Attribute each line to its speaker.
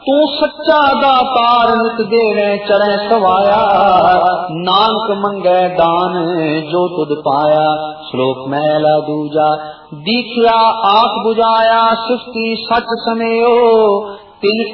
Speaker 1: तू सच्चा दातार नित देवे चढ़े सवाया, नानक मंगे दान जो तुद पाया। श्लोक मैला दूजा, दीखिया आख बुझाया, सृष्टि सच समयो, तिन